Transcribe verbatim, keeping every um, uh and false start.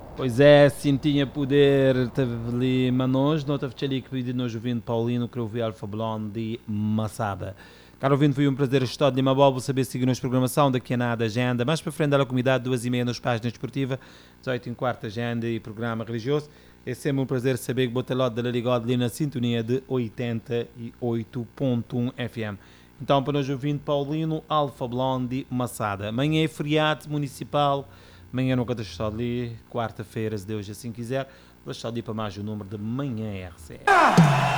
Pois é, sim, tinha poder, teve ali Manos, não teve ali que pediu no Juvino Paulino, que eu vi Alfa Blonde de Massada. Caro ouvinte, foi um prazer estar de Mabobo, saber seguir nos programação, daqui a nada, agenda, mais para frente da comunidade, duas e meia nos páginas desportiva, dezoito e quarta, agenda e programa religioso. É sempre um prazer saber que Botelote da Ligado ali na sintonia de oitenta e oito ponto um F M. Então, para nós ouvinte Paulino, Alfa Blonde Massada. Amanhã é feriado municipal. Amanhã no Canto estou ali, quarta-feira, se Deus assim quiser. Vou estar ali para mais um número de Manhã R C.